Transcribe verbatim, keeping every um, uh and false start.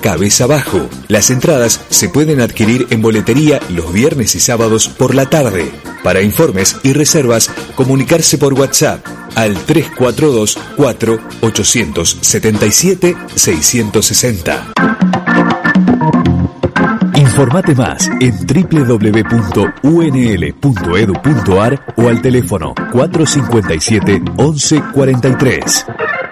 cabeza abajo. Las entradas se pueden adquirir en boletería los viernes y sábados por la tarde. Para informes y reservas, comunicarse por WhatsApp al tres cuatro dos, cuatro, ocho siete siete, seis seis cero. Informate más en doble u doble u doble u punto u n l punto e d u punto a r o al teléfono cuatro cinco siete, once cuarenta y tres.